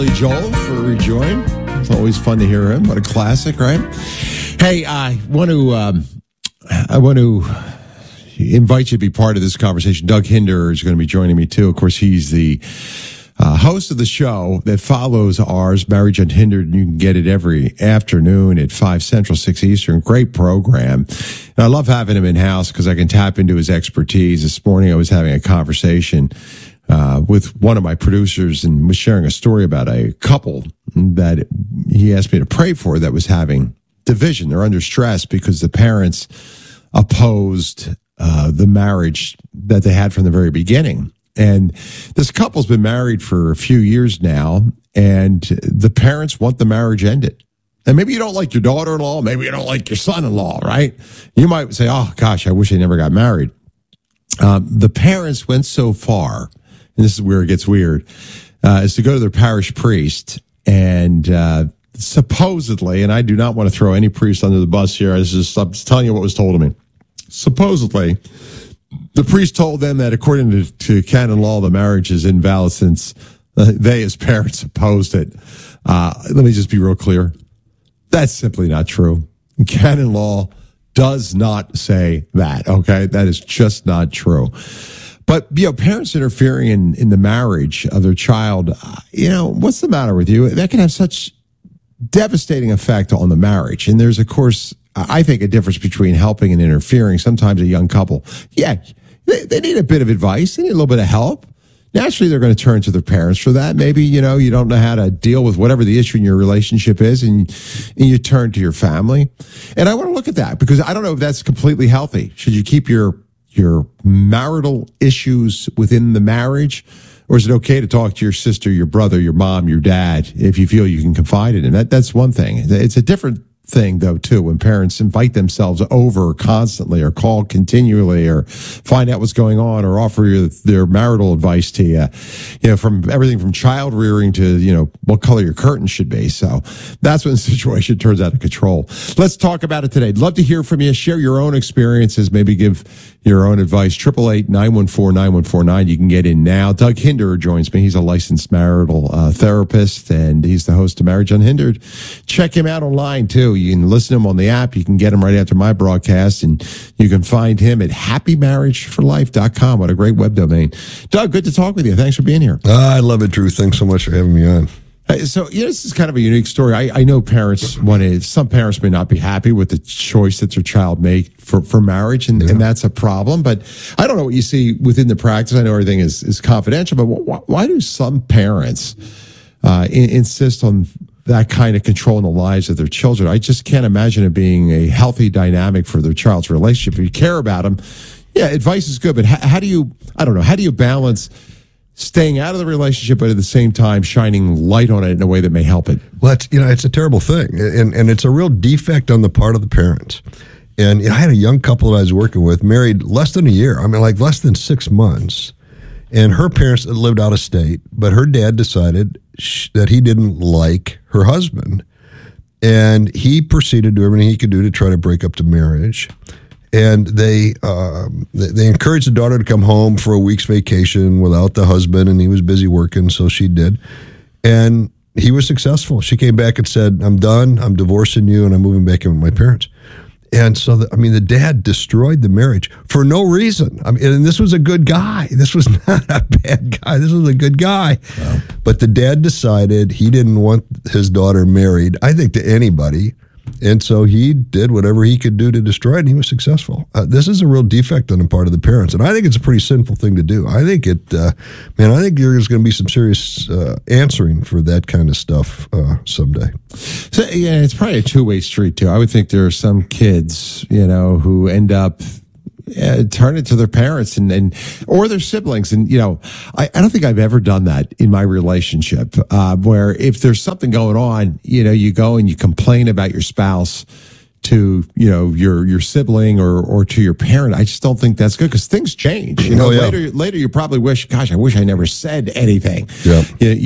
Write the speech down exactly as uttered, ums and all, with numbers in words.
Joel for Rejoin. It's always fun to hear him. What a classic, right? Hey, I want to um, I want to invite you to be part of this conversation. Doug Hinder is going to be joining me too. Of course, he's the uh, host of the show that follows ours, Marriage Unhindered. You can get it every afternoon at five Central, six Eastern. Great program. And I love having him in house because I can tap into his expertise. This morning, I was having a conversation Uh, with one of my producers and was sharing a story about a couple that he asked me to pray for that was having division. They're under stress because the parents opposed uh, the marriage that they had from the very beginning. And this couple's been married for a few years now, and the parents want the marriage ended. And maybe you don't like your daughter-in-law, maybe you don't like your son-in-law, right? You might say, oh, gosh, I wish they never got married. Um, the parents went so far, and this is where it gets weird, uh, is to go to their parish priest and uh, supposedly, and I do not want to throw any priest under the bus here, I was just, I'm just telling you what was told to me. Supposedly, the priest told them that according to, to canon law, the marriage is invalid since uh, they as parents opposed it. Uh, let me just be real clear. That's simply not true. Canon law does not say that, okay? That is just not true. But, you know, parents interfering in, in the marriage of their child, uh, you know, what's the matter with you? That can have such devastating effect on the marriage. And there's, of course, I think a difference between helping and interfering. Sometimes a young couple, yeah, they, they need a bit of advice. They need a little bit of help. Naturally, they're going to turn to their parents for that. Maybe, you know, you don't know how to deal with whatever the issue in your relationship is, and, and you turn to your family. And I want to look at that because I don't know if that's completely healthy. Should you keep your your marital issues within the marriage, or is it okay to talk to your sister, your brother, your mom, your dad, if you feel you can confide in them? That, that's one thing. It's a different thing, though, too, when parents invite themselves over constantly or call continually or find out what's going on or offer you their marital advice to you, you know, from everything from child rearing to, you know, what color your curtains should be. So that's when the situation turns out of control. Let's talk about it today. I'd love to hear from you. Share your own experiences. Maybe give your own advice. eight eight eight, nine one four, nine one four nine. You can get in now. Doug Hinder joins me. He's a licensed marital uh, therapist, and he's the host of Marriage Unhindered. Check him out online, too. You can listen to him on the app. You can get him right after my broadcast, and you can find him at happy marriage for life dot com. What a great web domain. Doug, good to talk with you. Thanks for being here. Uh, I love it, Drew. Thanks so much for having me on. So, you know, this is kind of a unique story. I, I know parents want to, some parents may not be happy with the choice that their child made for, for marriage, and, yeah. and that's a problem. But I don't know what you see within the practice. I know everything is, is confidential, but why, why do some parents uh, in, insist on that kind of control in the lives of their children? I just can't imagine it being a healthy dynamic for their child's relationship. If you care about them, yeah, advice is good, but how, how do you, I don't know, how do you balance staying out of the relationship, but at the same time shining light on it in a way that may help it? Well, it's, you know, it's a terrible thing, and and it's a real defect on the part of the parents. And you know, I had a young couple that I was working with, married less than a year. I mean, like less than six months. And her parents lived out of state, but her dad decided sh- that he didn't like her husband, and he proceeded to do everything he could do to try to break up the marriage. And they, uh, they encouraged the daughter to come home for a week's vacation without the husband, and he was busy working, so she did. And he was successful. She came back and said, I'm done, I'm divorcing you, and I'm moving back in with my parents. And so, the, I mean, the dad destroyed the marriage for no reason. I mean, and this was a good guy. This was not a bad guy. This was a good guy. Wow. But the dad decided he didn't want his daughter married, I think, to anybody. And so he did whatever he could do to destroy it, and he was successful. Uh, this is a real defect on the part of the parents, and I think it's a pretty sinful thing to do. I think it, uh, man, I think there's going to be some serious uh, answering for that kind of stuff uh, someday. So, yeah, it's probably a two-way street, too. I would think there are some kids, you know, who end up Uh, turn it to their parents and, and or their siblings. And, you know, I, I don't think I've ever done that in my relationship, uh, where if there's something going on, you know, you go and you complain about your spouse to, you know, your your sibling or or to your parent. I just don't think that's good because things change. You know, oh, yeah. later later you probably wish, gosh, I wish I never said anything. Yeah. You,